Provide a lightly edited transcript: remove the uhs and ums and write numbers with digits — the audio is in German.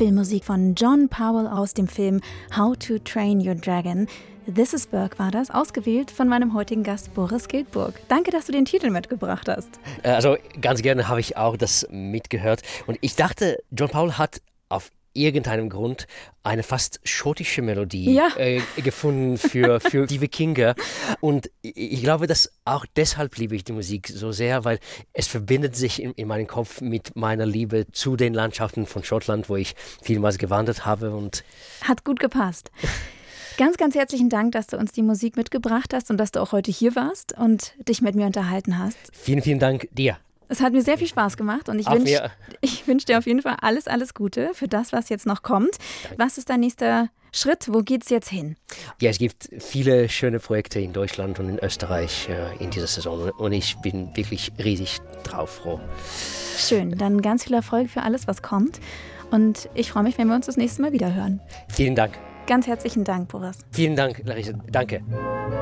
Filmmusik von John Powell aus dem Film How to Train Your Dragon. This is Berg war das, ausgewählt von meinem heutigen Gast Boris Giltburg. Danke, dass du den Titel mitgebracht hast. Also ganz gerne habe ich auch das mitgehört. Und ich dachte, John Powell hat auf irgendeinem Grund eine fast schottische Melodie gefunden für die Wikinger. Und ich glaube, dass auch deshalb liebe ich die Musik so sehr, weil es verbindet sich in meinem Kopf mit meiner Liebe zu den Landschaften von Schottland, wo ich vielmals gewandert habe. Und hat gut gepasst. Ganz, ganz herzlichen Dank, dass du uns die Musik mitgebracht hast und dass du auch heute hier warst und dich mit mir unterhalten hast. Vielen, vielen Dank dir. Es hat mir sehr viel Spaß gemacht und ich wünsche dir auf jeden Fall alles, alles Gute für das, was jetzt noch kommt. Danke. Was ist dein nächster Schritt? Wo geht's jetzt hin? Ja, es gibt viele schöne Projekte in Deutschland und in Österreich in dieser Saison und ich bin wirklich riesig drauf froh. Schön, dann ganz viel Erfolg für alles, was kommt und ich freue mich, wenn wir uns das nächste Mal wieder hören. Vielen Dank. Ganz herzlichen Dank, Boris. Vielen Dank, Larissa. Danke.